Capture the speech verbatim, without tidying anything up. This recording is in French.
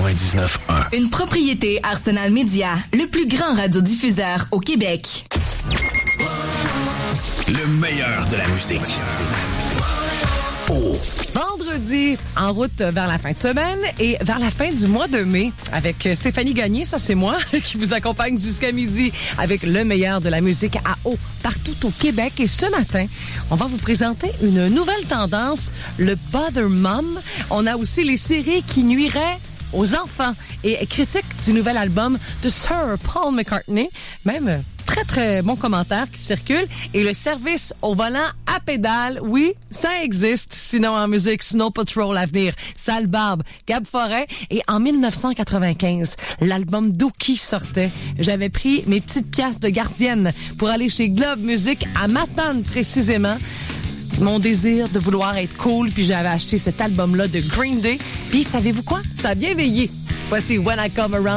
quatre-vingt-dix-neuf un. Une propriété Arsenal Média, le plus grand radiodiffuseur au Québec. Le meilleur de la musique. Oh. Vendredi, en route vers la fin de semaine et vers la fin du mois de mai avec Stéphanie Gagné, ça c'est moi, qui vous accompagne jusqu'à midi avec le meilleur de la musique à eau partout au Québec. Et ce matin, on va vous présenter une nouvelle tendance, le Bother Mom. On a aussi les séries qui nuiraient aux enfants et critique du nouvel album de Sir Paul McCartney. Même très, très bon commentaire qui circule. Et le service au volant à pédale, oui, ça existe. Sinon, en musique, Snow Patrol à venir, Sale Barbe, Gab Forêt. Et en dix-neuf cent quatre-vingt-quinze, l'album Dookie sortait. J'avais pris mes petites pièces de gardienne pour aller chez Globe Music à Matane, précisément. Mon désir de vouloir être cool, puis j'avais acheté cet album-là de Green Day. Puis savez-vous quoi? Ça a bien veillé. Voici When I Come Around.